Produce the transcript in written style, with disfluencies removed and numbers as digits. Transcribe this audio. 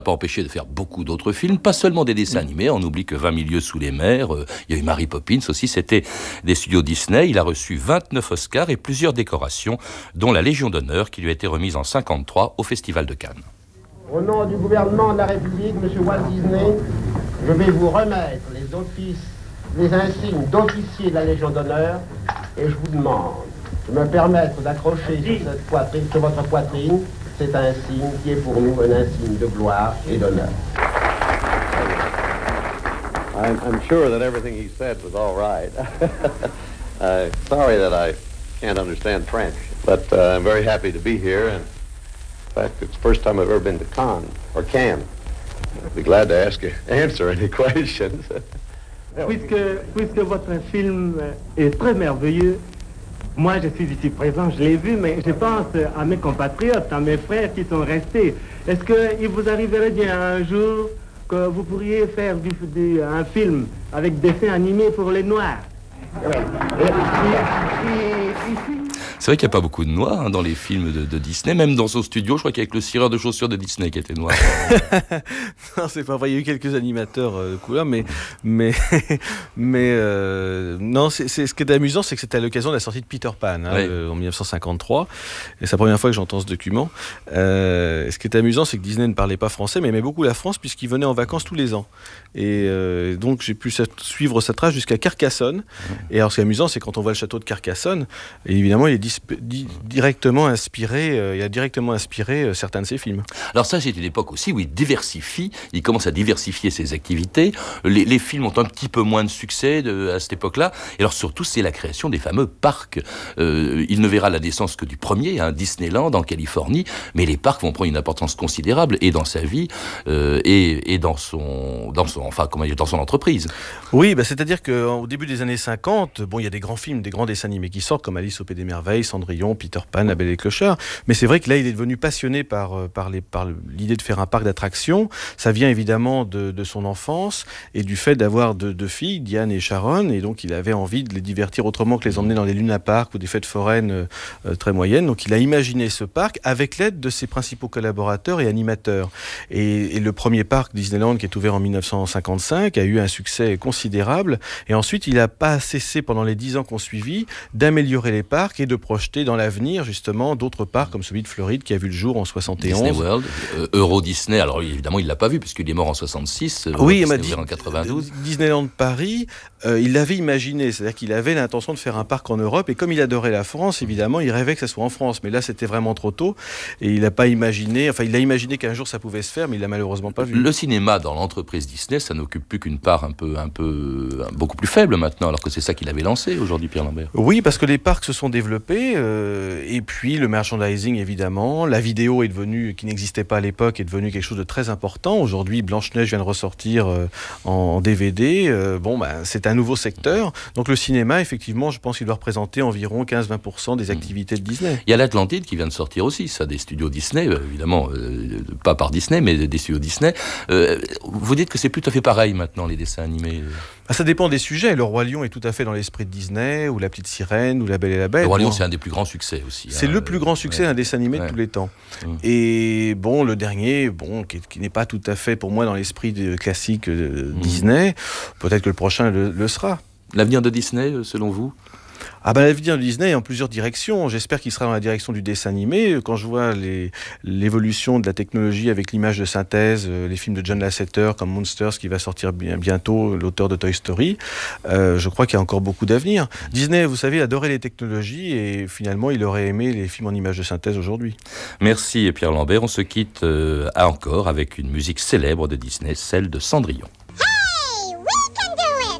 Pas empêché de faire beaucoup d'autres films, pas seulement des dessins animés. On oublie que 20 milieux sous les mers, il y a eu Mary Poppins aussi, c'était des studios Disney. Il a reçu 29 Oscars et plusieurs décorations, dont la Légion d'honneur qui lui a été remise en 1953 au Festival de Cannes. Au nom du gouvernement de la République, M. Walt Disney, je vais vous remettre les insignes d'officier de la Légion d'honneur et je vous demande de me permettre d'accrocher sur votre poitrine. C'est un signe qui est pour nous un insigne de gloire et d'honneur. I'm sure that everything he said was all right. Sorry that I can't understand French, but I'm very happy to be here. And in fact, it's the first time I've ever been to Cannes. I'd be glad to answer any questions. Puisque votre film est très merveilleux, moi, je suis ici présent, je l'ai vu, mais je pense à mes compatriotes, à mes frères qui sont restés. Est-ce qu'il vous arriverait bien un jour que vous pourriez faire un film avec dessin animé pour les Noirs? C'est vrai qu'il n'y a pas beaucoup de noirs dans les films de Disney, même dans son studio, je crois qu'il y a que le cireur de chaussures de Disney qui était noir. Non, c'est pas vrai, il y a eu quelques animateurs de couleur, mais non, ce qui est amusant, c'est que c'était à l'occasion de la sortie de Peter Pan, en 1953, et c'est la première fois que j'entends ce document. Ce qui est amusant, c'est que Disney ne parlait pas français, mais aimait beaucoup la France, puisqu'il venait en vacances tous les ans. Et donc j'ai pu suivre sa trace jusqu'à Carcassonne. Et alors ce qui est amusant, c'est quand on voit le château de Carcassonne, et évidemment il est directement inspiré, il a directement inspiré certains de ses films. Alors ça, c'est une époque aussi où il commence à diversifier ses activités. Les films ont un petit peu moins de succès à cette époque-là. Et alors surtout, c'est la création des fameux parcs. Il ne verra la naissance que du premier, Disneyland en Californie, mais les parcs vont prendre une importance considérable et dans sa vie et dans son entreprise. Oui, c'est-à-dire qu'au début des années 50, il y a des grands films, des grands dessins animés qui sortent, comme Alice au Pays des Merveilles, Cendrillon, Peter Pan, La Belle et le Clochard. Mais c'est vrai que là, il est devenu passionné par l'idée de faire un parc d'attractions. Ça vient évidemment de son enfance et du fait d'avoir deux filles, Diane et Sharon. Et donc, il avait envie de les divertir autrement que les emmener dans des lunaparks ou des fêtes foraines très moyennes. Donc, il a imaginé ce parc avec l'aide de ses principaux collaborateurs et animateurs. Et le premier parc Disneyland, qui est ouvert en 1955, a eu un succès considérable. Et ensuite, il n'a pas cessé pendant les 10 ans qu'on suivit d'améliorer les parcs et de projeter dans l'avenir justement d'autres parcs comme celui de Floride qui a vu le jour en 71. Disney World, Euro Disney, alors évidemment il l'a pas vu puisqu'il est mort en 66, oui, Disney en 92. Disneyland Paris, il l'avait imaginé, c'est-à-dire qu'il avait l'intention de faire un parc en Europe et comme il adorait la France, évidemment il rêvait que ça soit en France, mais là c'était vraiment trop tôt et il n'a pas imaginé, il a imaginé qu'un jour ça pouvait se faire mais il l'a malheureusement pas vu. Le cinéma dans l'entreprise Disney, ça n'occupe plus qu'une part beaucoup plus faible maintenant, alors que c'est ça qu'il avait lancé aujourd'hui, Pierre Lambert. Oui, parce que les parcs se sont développés et puis le merchandising évidemment, la vidéo qui n'existait pas à l'époque est devenue quelque chose de très important. Aujourd'hui, Blanche-Neige vient de ressortir en DVD. C'est un nouveau secteur. Donc le cinéma, effectivement, je pense qu'il doit représenter environ 15-20% des activités de Disney. Il y a l'Atlantide qui vient de sortir aussi, ça, des studios Disney, évidemment, pas par Disney, mais des studios Disney. Vous dites que c'est plus tout à fait pareil maintenant, les dessins animés. Ça dépend des sujets. Le Roi Lion est tout à fait dans l'esprit de Disney, ou La Petite Sirène, ou La Belle et la Bête. Le Roi Lion, c'est un des plus grands succès aussi. C'est le plus grand succès d'un dessin animé de tous les temps. Et le dernier, qui n'est pas tout à fait pour moi dans l'esprit classique de Disney, peut-être que le prochain le sera. L'avenir de Disney, selon vous ? L'avenir de Disney est en plusieurs directions. J'espère qu'il sera dans la direction du dessin animé. Quand je vois l'évolution de la technologie avec l'image de synthèse, les films de John Lasseter comme Monsters qui va sortir bientôt, l'auteur de Toy Story, je crois qu'il y a encore beaucoup d'avenir. Disney, vous savez, adorait les technologies et finalement, il aurait aimé les films en images de synthèse aujourd'hui. Merci Pierre Lambert. On se quitte encore avec une musique célèbre de Disney, celle de Cendrillon.